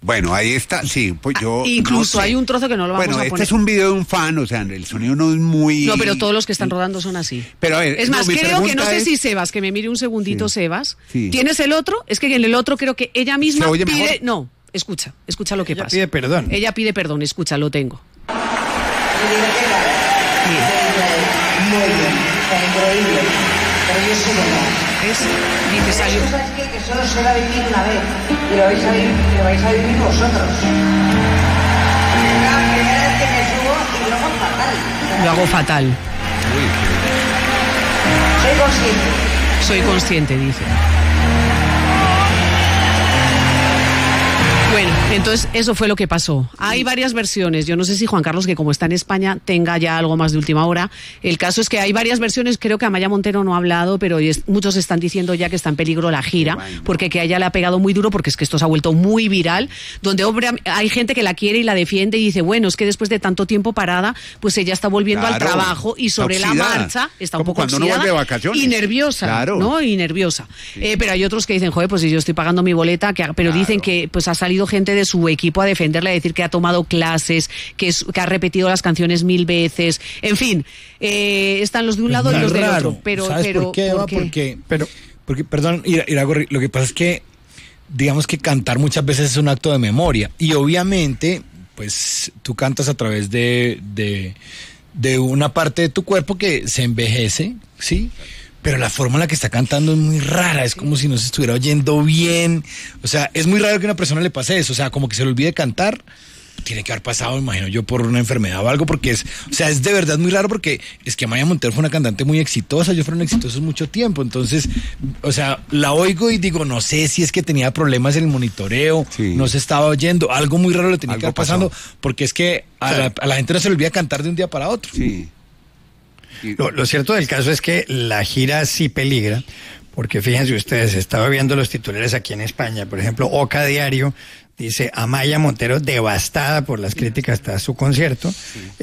Bueno, ahí está, sí, pues yo... Incluso no sé. hay un trozo que no lo vamos a poner. Bueno, este es un video de un fan, o sea, el sonido no es muy... No, pero todos los que están rodando son así. Pero a ver... Es más, mi creo que no sé es... si Sebas, que me mire un segundito, Sí. Sebas. Sí. ¿Tienes el otro? Es que en el otro creo que ella misma ¿Se oye pide... mejor? No, escucha lo que Ella pasa. pide perdón. Ella pide perdón, escucha, lo tengo. Muy bien, está increíble. Pero yo sí que no. Dice, salió. ¿Sabes qué? Que solo se va a vivir una vez. Y lo vais a vivir vosotros. La primera vez que me subo y luego fatal. Lo hago fatal. Soy Soy consciente, dice. Bueno, entonces eso fue lo que pasó. Hay varias versiones. Yo no sé si Juan Carlos, que como está en España, tenga ya algo más de última hora. El caso es que hay varias versiones. Creo que Amaya Montero no ha hablado, pero muchos están diciendo ya que está en peligro la gira, porque que a ella le ha pegado muy duro, porque es que esto se ha vuelto muy viral, donde hombre, hay gente que la quiere y la defiende y dice, bueno, es que después de tanto tiempo parada, pues ella está volviendo al trabajo y sobre la marcha está un poco cuando uno vuelve de vacaciones. y nerviosa, ¿no? Y nerviosa. Pero hay otros que dicen, joder, pues si yo estoy pagando mi boleta, pero dicen que pues ha salido gente de su equipo a defenderla, a decir que ha tomado clases, que ha repetido las canciones 1000 veces, en fin, están los de un lado y los del otro. Pero, ¿sabes por qué, Eva? Porque, perdón, Iragorri, lo que pasa es que, digamos que cantar muchas veces es un acto de memoria, y obviamente, pues, tú cantas a través de una parte de tu cuerpo que se envejece, ¿sí? Pero la forma en la que está cantando es muy rara, es como si no se estuviera oyendo bien, o sea, es muy raro que a una persona le pase eso, o sea, como que se le olvide cantar, tiene que haber pasado, imagino yo, por una enfermedad o algo, porque es de verdad muy raro, porque es que Amaya Montero fue una cantante muy exitosa, ellos fueron exitosos mucho tiempo, entonces, o sea, la oigo y digo, no sé si es que tenía problemas en el monitoreo, no se estaba oyendo, algo muy raro le tenía que estar pasando, porque es que a la gente no se le olvida cantar de un día para otro. Sí. Lo cierto del caso es que la gira sí peligra, porque fíjense ustedes, estaba viendo los titulares aquí en España, por ejemplo, Oca Diario dice, Amaya Montero devastada por las críticas tras su concierto,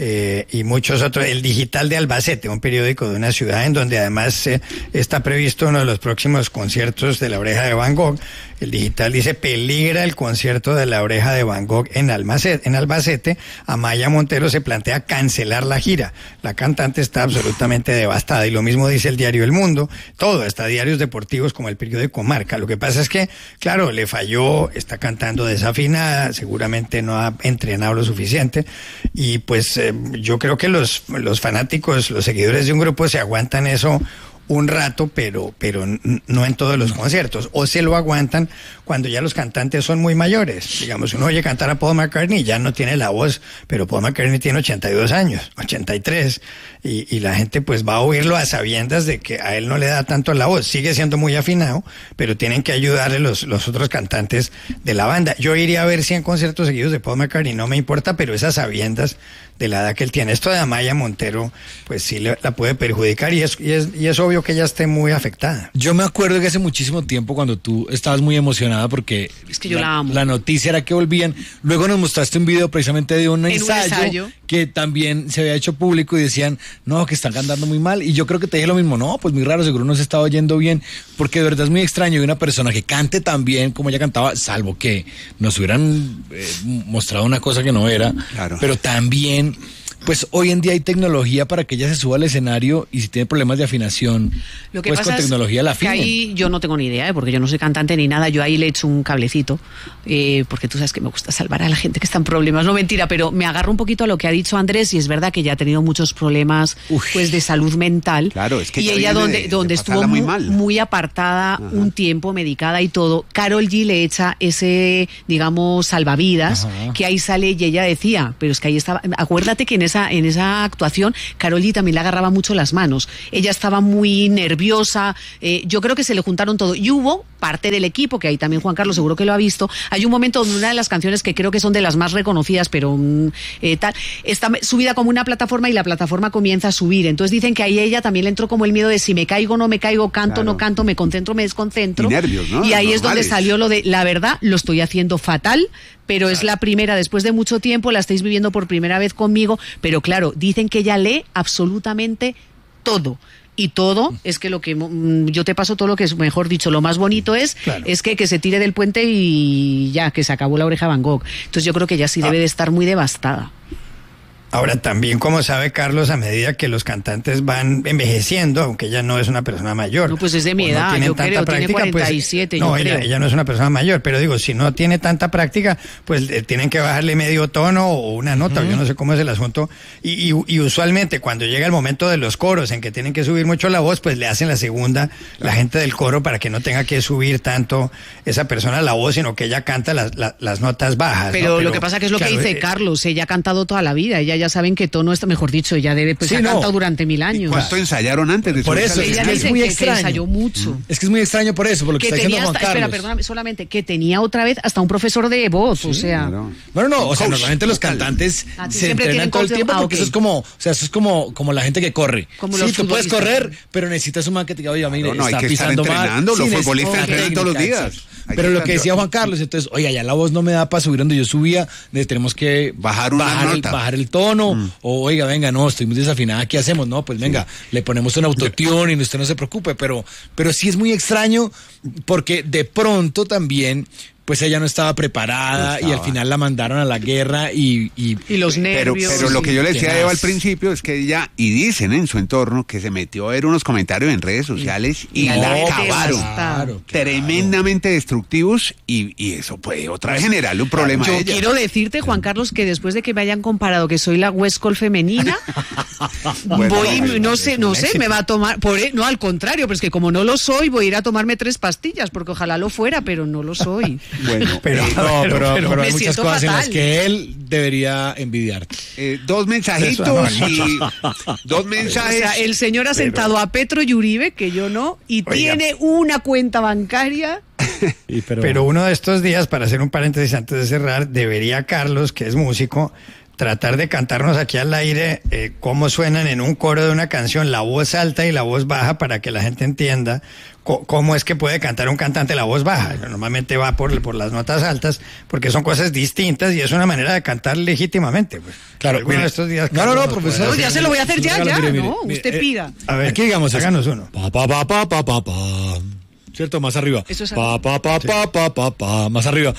y muchos otros, El Digital de Albacete, un periódico de una ciudad en donde además está previsto uno de los próximos conciertos de La Oreja de Van Gogh. El Digital dice, peligra el concierto de La Oreja de Van Gogh en Albacete. Amaya Montero se plantea cancelar la gira. La cantante está absolutamente devastada. Y lo mismo dice el diario El Mundo. Todo, hasta diarios deportivos como el periódico Marca. Lo que pasa es que, claro, le falló, está cantando desafinada, seguramente no ha entrenado lo suficiente. Y pues yo creo que los fanáticos, los seguidores de un grupo se aguantan eso un rato, pero no en todos los conciertos, o se lo aguantan cuando ya los cantantes son muy mayores. Digamos, uno oye cantar a Paul McCartney, ya no tiene la voz, pero Paul McCartney tiene 82 años, 83, y la gente pues va a oírlo a sabiendas de que a él no le da tanto la voz, sigue siendo muy afinado, pero tienen que ayudarle los otros cantantes de la banda. Yo iría a ver 100 conciertos seguidos de Paul McCartney, no me importa, pero esas sabiendas de la edad que él tiene. Esto de Amaya Montero, pues sí la puede perjudicar, y es obvio que ella esté muy afectada. Yo me acuerdo que hace muchísimo tiempo, cuando tú estabas muy emocionada porque es que yo la amo. La noticia era que volvían, luego nos mostraste un video precisamente de un ensayo que también se había hecho público y decían, no, que están cantando muy mal, y yo creo que te dije lo mismo, no, pues muy raro, seguro no se estaba oyendo bien, porque de verdad es muy extraño que una persona que cante tan bien como ella cantaba, salvo que nos hubieran mostrado una cosa que no era, claro, pero también, pues hoy en día hay tecnología para que ella se suba al escenario, y si tiene problemas de afinación, lo que pues pasa con tecnología la afinen. Ahí yo no tengo ni idea, porque yo no soy cantante ni nada, yo ahí le echo un cablecito, porque tú sabes que me gusta salvar a la gente que está en problemas, no mentira, pero me agarro un poquito a lo que ha dicho Andrés, y es verdad que ella ha tenido muchos problemas pues de salud mental, claro, es que y ella donde estuvo muy apartada, un tiempo medicada y todo, Karol G le echa ese, digamos, salvavidas, que ahí sale, y ella decía, pero es que ahí estaba, acuérdate que en esa actuación Karol G también le agarraba mucho las manos, ella estaba muy nerviosa, yo creo que se le juntaron todo, y hubo parte del equipo, que ahí también Juan Carlos seguro que lo ha visto, hay un momento donde una de las canciones que creo que son de las más reconocidas, pero está subida como una plataforma, y la plataforma comienza a subir, entonces dicen que ahí ella también le entró como el miedo de si me caigo o no me caigo, canto o no canto, me concentro, me desconcentro, y nervios, ¿no? Y ahí es donde salió lo de, la verdad, lo estoy haciendo fatal, pero es la primera, después de mucho tiempo, la estáis viviendo por primera vez conmigo, pero claro, dicen que ella lee absolutamente todo. y todo, es que lo que yo te paso todo lo que es, mejor dicho, lo más bonito es que se tire del puente y ya, que se acabó la oreja de Van Gogh. Entonces yo creo que ella sí debe de estar muy devastada. Ahora, también, como sabe Carlos, a medida que los cantantes van envejeciendo, aunque ella no es una persona mayor. No, pues es de mi edad, yo creo, tiene 47, pues, no, ella no es una persona mayor, pero digo, si no tiene tanta práctica, pues tienen que bajarle medio tono o una nota, yo no sé cómo es el asunto. Y usualmente, cuando llega el momento de los coros, en que tienen que subir mucho la voz, pues le hacen la segunda la gente del coro para que no tenga que subir tanto esa persona la voz, sino que ella canta las notas bajas. Pero lo que pasa que es lo que dice Carlos, ella ha cantado toda la vida, ella ya saben que tono está, mejor dicho, ella debe, pues ha cantado durante 1000 años. ¿Cuánto ensayaron antes de por eso? Ella es muy extraño. Ensayó mucho. Es que es muy extraño por eso, por lo que está diciendo Juan Carlos. Espera, perdóname, solamente que tenía otra vez hasta un profesor de voz, o sea. Claro. Bueno, no, o sea, normalmente los cantantes se entrenan todo el tiempo porque eso es como, o sea, eso es como la gente que corre. Como sí, tú puedes correr, pero necesitas un man que te diga, oye, mire, no, está hay que pisando estar entrenando, mal. los futbolistas entrenan todos los días. Pero lo que decía Juan Carlos, entonces, oiga, ya la voz no me da para subir donde yo subía, tenemos que bajar el tono, o oiga, venga, no, estoy muy desafinada, ¿qué hacemos? No, pues venga, le ponemos un autotune y usted no se preocupe, pero sí es muy extraño porque de pronto también pues ella no estaba preparada y al final la mandaron a la guerra y los nervios. Pero lo que yo le decía a Eva al principio es que ella, y dicen en su entorno, que se metió a ver unos comentarios en redes sociales y la acabaron. Claro. Tremendamente destructivos y eso puede otra vez generarle un problema a ella. Yo quiero decirte, Juan Carlos, que después de que me hayan comparado que soy la Huescol femenina, no sé, me va a tomar, no, al contrario, pero es que como no lo soy, voy a ir a tomarme 3 pastillas, porque ojalá lo fuera, pero no lo soy. Bueno, pero hay muchas cosas en las que él debería envidiarte. 2 mensajitos y 2 mensajes. O sea, el señor ha sentado a Petro y Uribe, que yo no, y tiene una cuenta bancaria. Pero uno de estos días, para hacer un paréntesis antes de cerrar, debería Carlos, que es músico, tratar de cantarnos aquí al aire cómo suenan en un coro de una canción la voz alta y la voz baja, para que la gente entienda cómo es que puede cantar un cantante la voz baja. Normalmente va por las notas altas, porque son cosas distintas y es una manera de cantar legítimamente. Pues. Claro, mire, estos días, no, profesor. Ya se lo voy a hacer ya. Mire, usted pida. A ver, aquí digamos, háganos uno. ¿Cierto? Más arriba. Eso es Más arriba.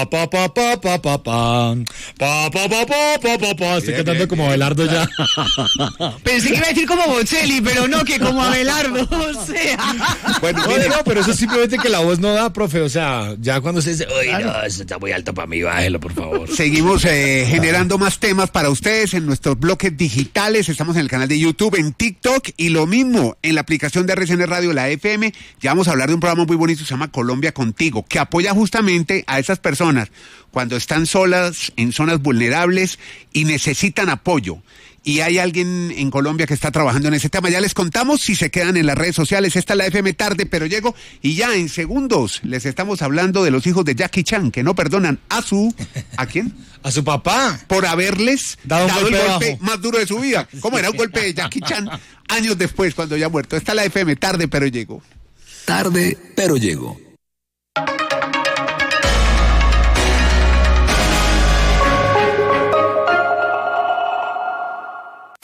Estoy cantando como Abelardo ya. Pensé que iba a decir como Bocelli, pero no, que como Abelardo, o sea. Bueno, no, pero eso es simplemente que la voz no da, profe. O sea, ya cuando se dice, oye, no, eso está muy alto para mí, bájelo, por favor. Seguimos generando más temas para ustedes en nuestros bloques digitales. Estamos en el canal de YouTube, en TikTok y lo mismo en la aplicación de RCN Radio, la FM. Ya vamos a hablar de un programa muy bonito, se llama Colombia Contigo, que apoya justamente a esas personas cuando están solas, en zonas vulnerables y necesitan apoyo. Y hay alguien en Colombia que está trabajando en ese tema. Ya les contamos si se quedan en las redes sociales. Esta es la FM Tarde, pero llego. Y ya en segundos les estamos hablando de los hijos de Jackie Chan, que no perdonan ¿a quién? A su papá. Por haberles dado el golpe más duro de su vida. ¿Cómo era un golpe de Jackie Chan años después, cuando ya ha muerto? Esta es la FM Tarde, pero llego. Tarde, pero llego.